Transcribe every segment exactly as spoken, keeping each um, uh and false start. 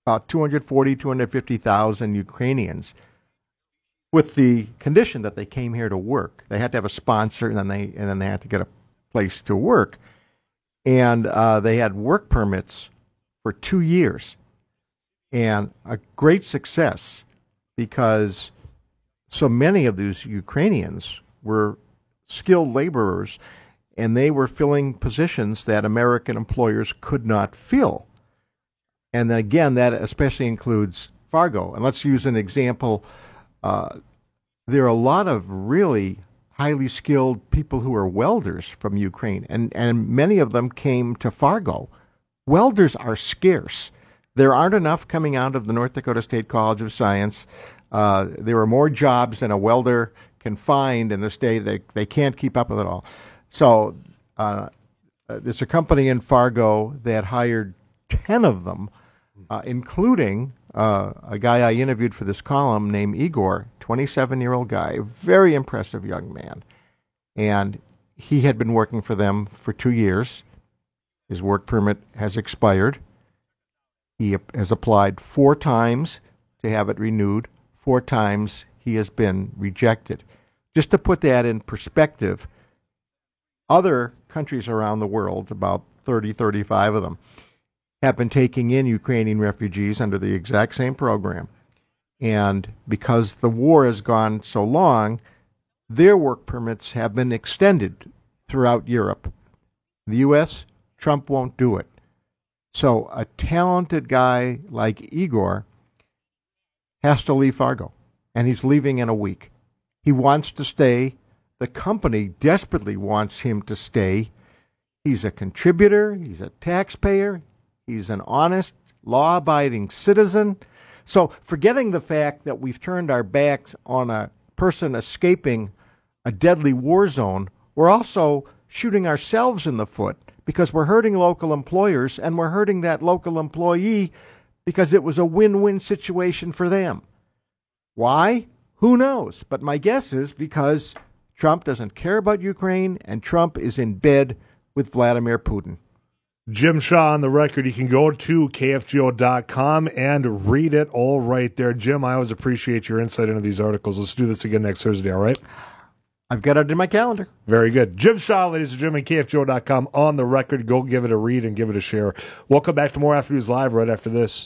about two hundred forty, two hundred fifty thousand Ukrainians, with the condition that they came here to work. They had to have a sponsor, and then they and then they had to get a place to work. And uh, they had work permits for two years, and a great success because so many of these Ukrainians were skilled laborers, and they were filling positions that American employers could not fill. And then again, that especially includes Fargo. And let's use an example. Uh, there are a lot of really highly skilled people who are welders from Ukraine, and, and many of them came to Fargo. Welders are scarce. There aren't enough coming out of the North Dakota State College of Science. Uh, there are more jobs than a welder can find in the state. They, they can't keep up with it all. So uh, there's a company in Fargo that hired ten of them, uh, including uh, a guy I interviewed for this column named Igor, twenty-seven-year-old guy, very impressive young man. And he had been working for them for two years. His work permit has expired. He has applied four times to have it renewed. Four times he has been rejected. Just to put that in perspective, other countries around the world, about thirty, thirty-five of them, have been taking in Ukrainian refugees under the exact same program. And because the war has gone so long, their work permits have been extended throughout Europe. The U S, Trump won't do it. So a talented guy like Igor has to leave Fargo, and he's leaving in a week. He wants to stay. The company desperately wants him to stay. He's a contributor. He's a taxpayer. He's an honest, law-abiding citizen. So forgetting the fact that we've turned our backs on a person escaping a deadly war zone, we're also shooting ourselves in the foot because we're hurting local employers, and we're hurting that local employee because it was a win-win situation for them. Why? Who knows? But my guess is because Trump doesn't care about Ukraine, and Trump is in bed with Vladimir Putin. Jim Shaw on the record. You can go to K F G O dot com and read it all right there. Jim, I always appreciate your insight into these articles. Let's do this again next Thursday, all right? I've got it in my calendar. Very good. Jim Shaw, ladies and gentlemen, K F G O dot com on the record. Go give it a read and give it a share. We'll come back to more After News Live right after this.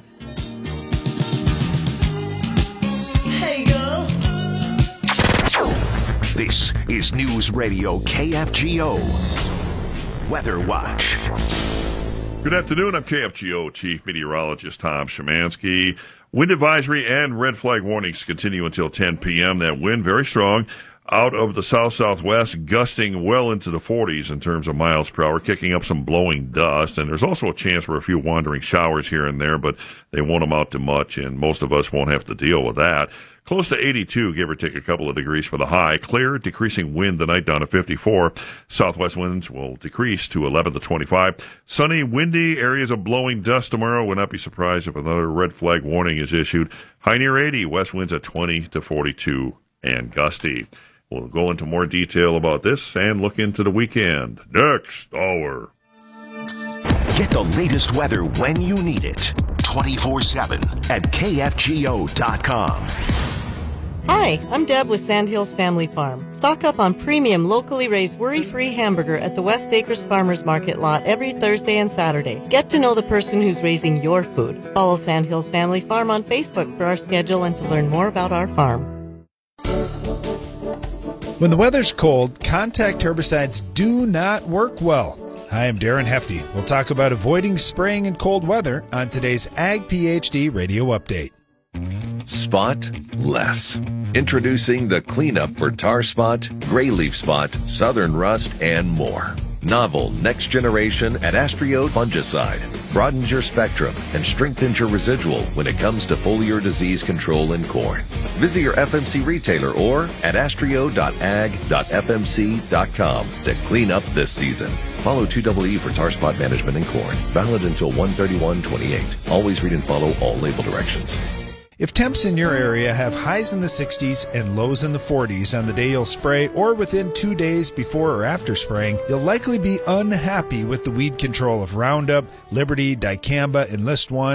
Hey, girl. This is News Radio K F G O. Weather Watch. Good afternoon. I'm K F G O Chief Meteorologist Tom Szymanski. Wind advisory and red flag warnings continue until ten p.m. That wind very strong out of the south-southwest, gusting well into the forties in terms of miles per hour, kicking up some blowing dust. And there's also a chance for a few wandering showers here and there, but they won't amount to much, and most of us won't have to deal with that. Close to eighty-two, give or take a couple of degrees for the high. Clear, decreasing wind tonight down to fifty-four. Southwest winds will decrease to eleven to twenty-five. Sunny, windy, areas of blowing dust tomorrow. Would not be surprised if another red flag warning is issued. High near eighty, west winds at twenty to forty-two and gusty. We'll go into more detail about this and look into the weekend next hour. Get the latest weather when you need it. twenty-four seven at K F G O dot com. Hi, I'm Deb with Sandhills Family Farm. Stock up on premium, locally raised, worry-free hamburger at the West Acres Farmers Market lot every Thursday and Saturday. Get to know the person who's raising your food. Follow Sandhills Family Farm on Facebook for our schedule and to learn more about our farm. When the weather's cold, contact herbicides do not work well. Hi, I'm Darren Hefty. We'll talk about avoiding spraying in cold weather on today's Ag PhD Radio Update. Spot less. Introducing the cleanup for tar spot, gray leaf spot, southern rust, and more. Novel next generation Adastrio fungicide broadens your spectrum and strengthens your residual when it comes to foliar disease control in corn. Visit your F M C retailer or adastrio dot ag dot f m c dot com to clean up this season. Follow two E E for tar spot management in corn. Valid until one thirty-one twenty-eight. Always read and follow all label directions. If temps in your area have highs in the sixties and lows in the forties on the day you'll spray or within two days before or after spraying, you'll likely be unhappy with the weed control of Roundup, Liberty, Dicamba, Enlist One,